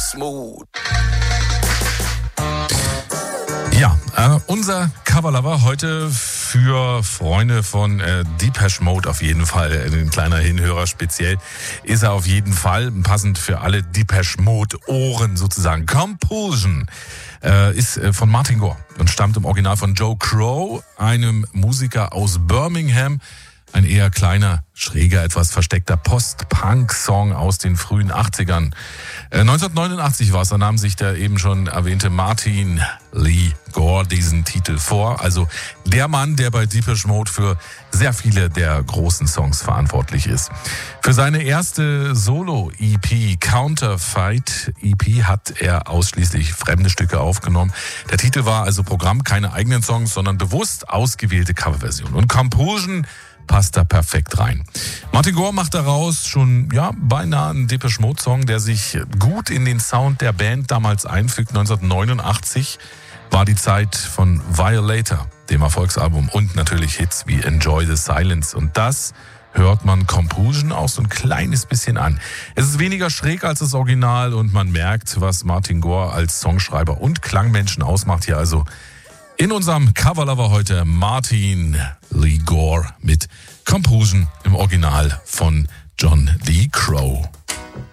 Smooth. Ja, unser Coverlover heute für Freunde von Depeche Mode auf jeden Fall. Ein kleiner Hinhörer speziell ist er auf jeden Fall. Passend für alle Depeche Mode Ohren sozusagen. Compulsion ist von Martin Gore und stammt im Original von Joe Crow, einem Musiker aus Birmingham. Ein eher kleiner, schräger, etwas versteckter Post-Punk-Song aus den frühen 80ern. 1989 war es, da nahm sich der eben schon erwähnte Martin Lee Gore diesen Titel vor. Also der Mann, der bei Depeche Mode für sehr viele der großen Songs verantwortlich ist. Für seine erste Solo-EP, Counterfeit-EP, hat er ausschließlich fremde Stücke aufgenommen. Der Titel war also Programm, keine eigenen Songs, sondern bewusst ausgewählte Coverversionen. Und Compulsion passt da perfekt rein. Martin Gore macht daraus schon beinahe einen Depeche Mode Song, der sich gut in den Sound der Band damals einfügt. 1989 war die Zeit von Violator, dem Erfolgsalbum, und natürlich Hits wie Enjoy the Silence. Und das hört man Compulsion auch so ein kleines bisschen an. Es ist weniger schräg als das Original und man merkt, was Martin Gore als Songschreiber und Klangmenschen ausmacht. Hier also in unserem Coverlover heute Martin Lee Gore mit Compulsion im Original von John Lee Crow.